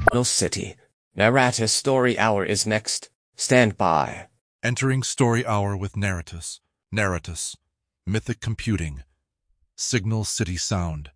Signal City. Narratus Story Hour is next. Stand by. Entering Story Hour with Narratus. Narratus. Mythic Computing. Signal City Sound.